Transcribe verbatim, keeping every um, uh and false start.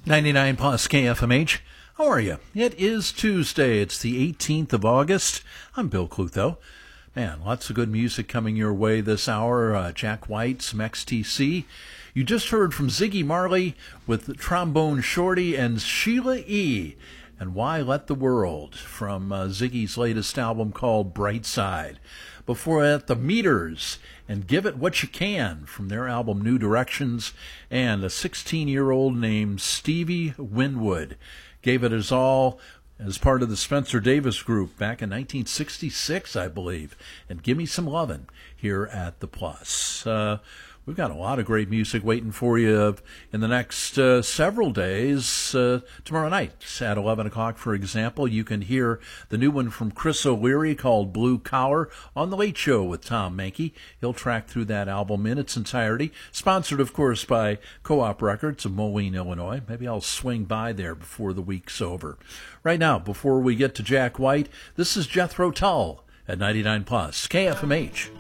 ninety-nine plus K F M H. How are you? It is Tuesday. It's the eighteenth of August. I'm Bill Clutho. Man, lots of good music coming your way this hour. Uh, Jack White, some X T C. You just heard from Ziggy Marley with Trombone Shorty and Sheila E. and Why Let the World from uh, Ziggy's latest album called Bright Side. Before that, The Meters and Give It What You Can from their album New Directions, and a sixteen-year-old named Stevie Winwood gave it his all as part of the Spencer Davis Group back in nineteen sixty-six, I believe. And Give Me Some Lovin' here at the Plus. Uh, we've got a lot of great music waiting for you in the next uh, several days. Uh, tomorrow night at eleven o'clock, for example, you can hear the new one from Chris O'Leary called Blue Collar on The Late Show with Tom Mankey. He'll track through that album in its entirety. Sponsored, of course, by Co-op Records of Moline, Illinois. Maybe I'll swing by there before the week's over. Right now, before we get to Jack White, this is Jethro Tull at ninety-nine plus K F M H.